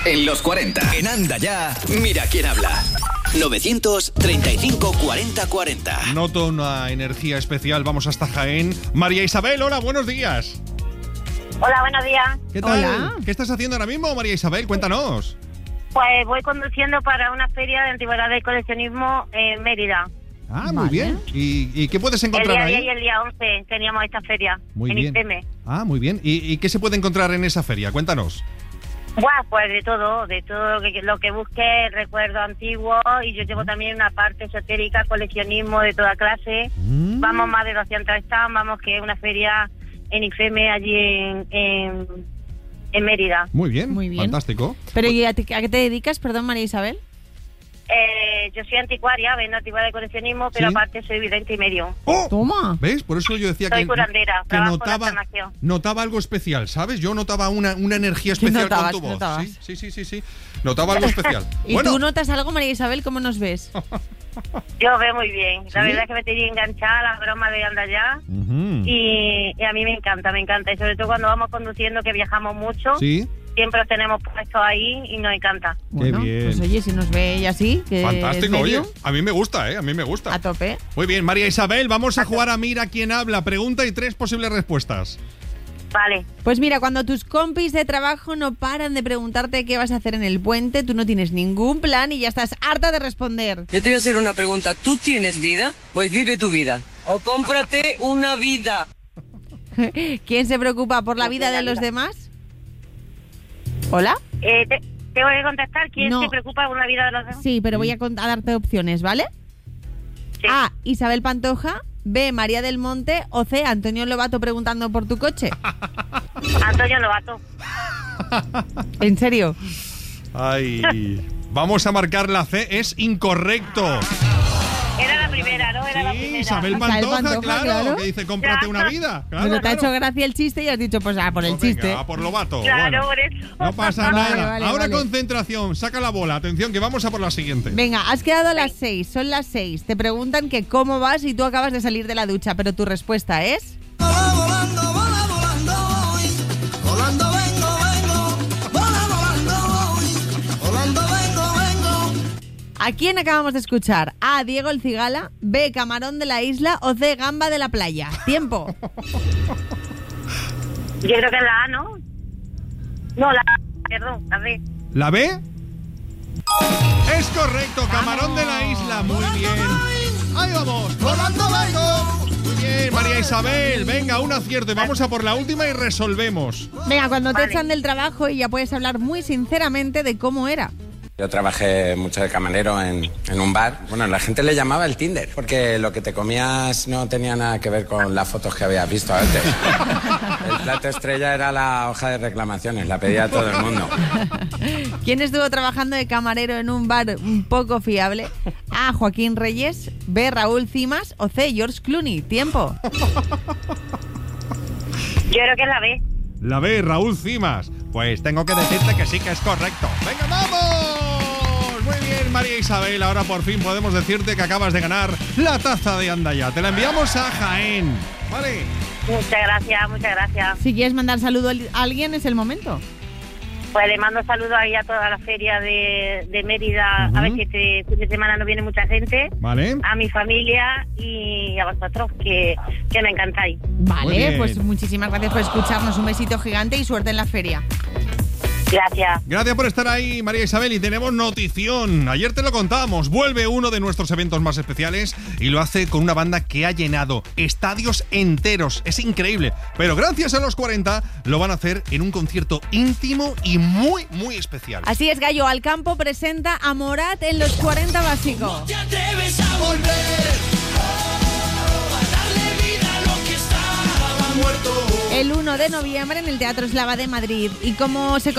En los 40. En Anda Ya, mira quién habla. 935 40 40. Noto una energía especial. Vamos hasta Jaén. María Isabel, hola, buenos días. Hola, buenos días. ¿Qué tal? Hola. ¿Qué estás haciendo ahora mismo, María Isabel? Cuéntanos. Pues voy conduciendo para una feria de antigüedades y coleccionismo en Mérida. Ah, muy Vale. bien. ¿Y qué puedes El encontrar día 10 ahí? y el día 11 teníamos esta feria Muy en bien. IFEME. Ah, muy bien. ¿Y qué se puede encontrar en esa feria? Cuéntanos. Buah, pues de todo lo que busque, recuerdos antiguos, y yo llevo también una parte esotérica, coleccionismo de toda clase. Vamos más de 200 stands, vamos que es una feria en IFEME allí en Mérida. Muy bien. Muy bien. Fantástico. Pero ¿y a qué te dedicas, perdón, María Isabel? Yo soy anticuaria, vendo antigüedad de coleccionismo, pero ¿Sí? aparte soy vidente y medio. ¡Oh! Toma. ¿Ves? Por eso yo decía Soy que curandera, trabajo con la notaba, sanación. notaba algo especial, ¿sabes? Yo notaba una energía especial notabas? con tu voz. ¿Notabas? Sí. Notaba algo especial. ¿Y tú notas algo, María Isabel? ¿Cómo nos ves? Yo veo muy bien. La ¿Sí? verdad es que me tenía enganchada a la broma de Anda Ya. Ujú. Y a mí me encanta. Y sobre todo cuando vamos conduciendo, que viajamos mucho, Sí, siempre los tenemos puestos ahí y nos encanta. Bueno, bien. pues oye, si nos ve ella así, que fantástico. es Oye, medium, a mí me gusta, ¿eh? A mí me gusta. a tope. Muy bien, María Isabel, vamos a jugar a Mira quién habla. Pregunta y 3 posibles respuestas. Vale. Pues mira, cuando tus compis de trabajo no paran de preguntarte qué vas a hacer en el puente, tú no tienes ningún plan y ya estás harta de responder. Yo te voy a hacer una pregunta. ¿Tú tienes vida? Pues vive tu vida. O cómprate una vida. ¿Quién se preocupa por la vida de los demás? ¿Hola? Tengo que contestar. ¿Quién No. se preocupa por la vida de los demás? Sí, pero voy a darte opciones, ¿vale? Sí. A. Isabel Pantoja. B. María del Monte. O C. Antonio Lobato preguntando por tu coche. Antonio Lobato. ¿En serio? Ay. Vamos a marcar la C. Es incorrecto. Era la primera, ¿no? Era la Sí, primera. Isabel Pantoja, Pantoja, claro, claro. que dice cómprate una vida. Claro, Pero te ha claro. hecho gracia el chiste y has dicho, pues por el Pues venga, chiste. a por Lobato. Claro, Bueno, por eso. no pasa Vale, nada. vale, Ahora vale. concentración, saca la bola. Atención, que vamos a por la siguiente. Venga, has quedado a las 6, son las 6. Te preguntan que cómo vas y tú acabas de salir de la ducha, pero tu respuesta es... ¿A quién acabamos de escuchar? A. Diego el Cigala, B. Camarón de la Isla o C. Gamba de la Playa. Tiempo. Yo creo que es la A, ¿no? No, perdón, la B. ¿La B? Es correcto, Camarón de la Isla. Muy bien. Ahí vamos. Volando vengo. Muy bien, María Isabel. Venga, un acierto. Y vamos a por la última y resolvemos. Venga, cuando te Vale. echan del trabajo y ya puedes hablar muy sinceramente de cómo era. Yo trabajé mucho de camarero en un bar. Bueno, la gente le llamaba el Tinder, porque lo que te comías no tenía nada que ver con las fotos que habías visto antes. El plato estrella era la hoja de reclamaciones, la pedía todo el mundo. ¿Quién estuvo trabajando de camarero en un bar un poco fiable? A. Joaquín Reyes, B. Raúl Cimas o C. George Clooney. Tiempo. Yo creo que es la B. La B, Raúl Cimas. Pues tengo que decirte que sí que es correcto. ¡Venga, vamos! Muy bien, María Isabel. Ahora por fin podemos decirte que acabas de ganar la taza de Anda Ya. Te la enviamos a Jaén. ¿Vale? Muchas gracias, muchas gracias. Si quieres mandar saludo a alguien, es el momento. Pues le mando saludos ahí a toda la feria de Mérida. Ujú. A ver si este fin de semana no viene mucha gente. ¿Vale? A mi familia y a vosotros, que me encantáis. Muy Vale, bien. pues muchísimas gracias por escucharnos. Un besito gigante y suerte en la feria. Gracias. Gracias por estar ahí, María Isabel. Y tenemos notición. Ayer te lo contábamos. Vuelve uno de nuestros eventos más especiales y lo hace con una banda que ha llenado estadios enteros. Es increíble. Pero gracias a los 40 lo van a hacer en un concierto íntimo y muy, muy especial. Así es, Gallo Alcampo presenta a Morat en los 40 Básico. Te atreves a volver a darle vida a lo que estaba muerto. El 1 de noviembre en el Teatro Eslava de Madrid. Y como se